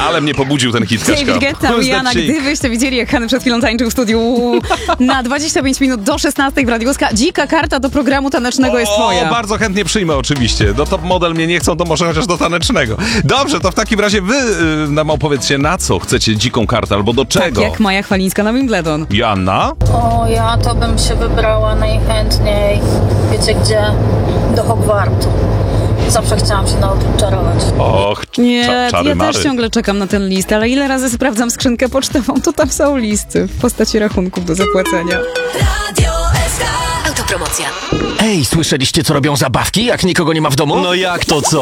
Ale mnie pobudził ten hit, Kaśka. David Guetta, Rihanna, gdybyście widzieli, jak Hany przed chwilą tańczył w studiu na 25 minut do 16 w Radio Sk. Dzika karta do programu tanecznego jest twoja. Bardzo chętnie przyjmę oczywiście. Do Top Model mnie nie chcą, to może chociaż do tanecznego. Dobrze, to w takim razie wy nam opowiedzcie, na co chcecie dziką kartę, albo do czego. Tak jak Maja Chwalińska na Wimbledon. Joanna? O, ja to bym się wybrała najchętniej, wiecie gdzie? Do Hogwartu. Zawsze chciałam się nauczyć czarować. Och, Nie, czary ja mary. też ciągle czekam na ten list, ale ile razy sprawdzam skrzynkę pocztową, to tam są listy w postaci rachunków do zapłacenia. Radio SK. Autopromocja. Ej, słyszeliście, co robią zabawki, jak nikogo nie ma w domu? No jak to co?